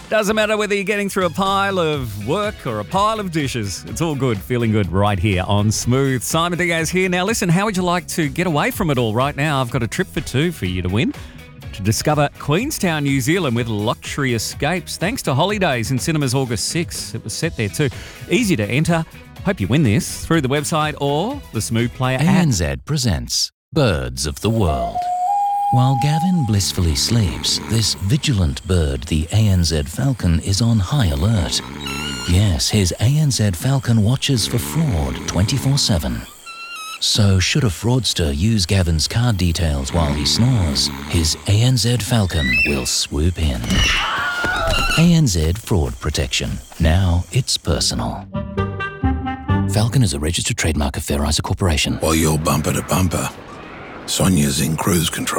Doesn't matter whether you're getting through a pile of work or a pile of dishes. It's all good, feeling good right here on Smooth. Simon Diaz here. Now listen, how would you like to get away from it all right now? I've got a trip for two for you to win. To discover Queenstown, New Zealand with luxury escapes. Thanks to Holidays in cinemas August 6. It was set there too. Easy to enter. Hope you win this through the website or the Smooth Player app. ANZ presents Birds of the World. While Gavin blissfully sleeps, this vigilant bird, the ANZ Falcon, is on high alert. Yes, his ANZ Falcon watches for fraud 24/7. So should a fraudster use Gavin's card details while he snores, his ANZ Falcon will swoop in. ANZ Fraud Protection. Now it's personal. Falcon is a registered trademark of Fair Isa Corporation. While you're bumper to bumper, Sonia's in cruise control.